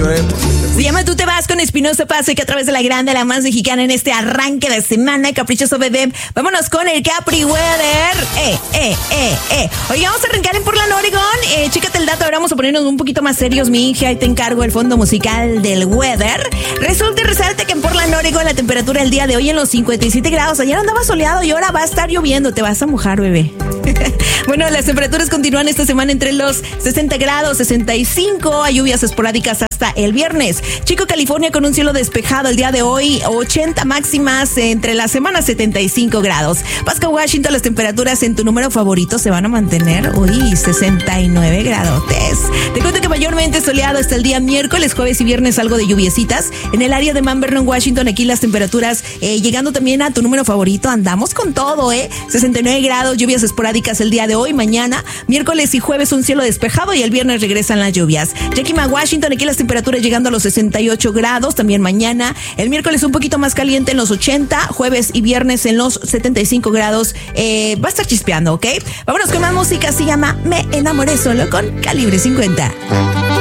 lloré. Se llama Tú te vas con Espinosa Paz, que a través de la grande, la más mexicana en este arranque de semana, caprichoso bebé. Vámonos con el Capri Weather. Oye, vamos a arrancar en Portland, Oregon. Chécate el dato, ahora vamos a ponernos un poquito más serios, mi hija. Ahí te encargo el fondo musical del weather. Resulta y resalta que en Portland, Oregon, la temperatura el día de hoy en los 57 grados. Ayer andaba soleado y ahora va a estar lloviendo. Te vas a mojar, bebé. Bueno, las temperaturas continúan esta semana entre los 60 grados, 65. Hay lluvias esporádicas hasta el viernes. Chico, California, con un cielo despejado el día de hoy, 80 máximas, entre la semana 75 grados. Pasco, Washington, las temperaturas en tu número favorito se van a mantener, 69 gradotes. Te cuento que mayormente soleado hasta el día miércoles, jueves y viernes algo de lluviecitas. En el área de Mount Vernon, Washington, aquí las temperaturas llegando también a tu número favorito, andamos con todo, 69 grados, lluvias esporádicas el día de hoy, mañana, miércoles y jueves un cielo despejado y el viernes regresan las lluvias. Yakima, Washington, aquí las temperaturas llegando a los 68 grados, también mañana. El miércoles un poquito más caliente en los 80, jueves y viernes en los 75 grados. Va a estar chispeando, ¿ok? Vámonos con más música, se llama Me Enamoré Solo con Calibre 50.